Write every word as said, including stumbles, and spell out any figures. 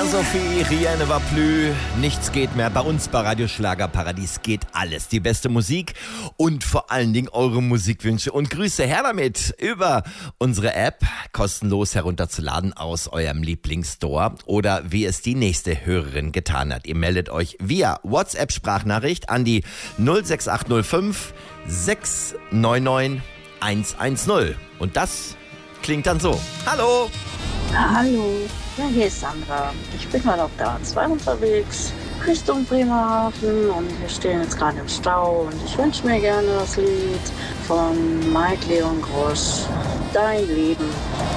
Anna Sophie, Rien ne va plus, nichts geht mehr. Bei uns bei Radio Schlagerparadies geht alles. Die beste Musik und vor allen Dingen eure Musikwünsche. Und Grüße her damit über unsere App, kostenlos herunterzuladen aus eurem Lieblingsstore oder wie es die nächste Hörerin getan hat. Ihr meldet euch via WhatsApp-Sprachnachricht an die null sechs acht null fünf sechs neun neun eins eins null. Und das klingt dann so. Hallo! Hallo, ja, hier ist Sandra. Ich bin mal auf der A zwei unterwegs, Richtung Bremerhaven und wir stehen jetzt gerade im Stau und ich wünsche mir gerne das Lied von Mike Leon Grosch, Dein Leben.